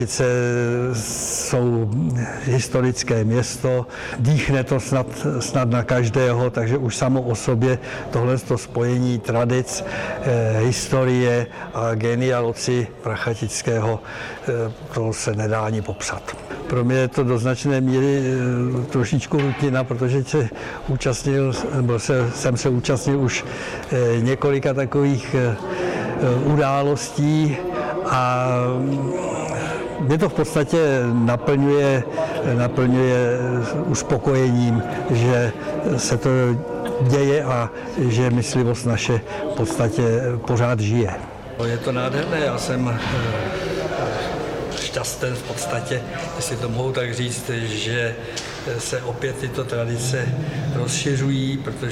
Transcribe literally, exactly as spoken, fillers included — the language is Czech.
Jsou historické město, dýchne to snad, snad na každého, takže už samo o sobě tohle spojení tradic, eh, historie a genealogy Prachatického, eh, to se nedá ani popsat. Pro mě je to do značné míry eh, trošičku rutina, protože se účastnil, nebo se, jsem se účastnil už eh, několika takových eh, událostí a mě to v podstatě naplňuje, naplňuje uspokojením, že se to děje a že myslivost naše v podstatě pořád žije. Je to nádherné, já jsem šťasten v podstatě, jestli to mohu tak říct, že se opět tyto tradice rozšiřují, protože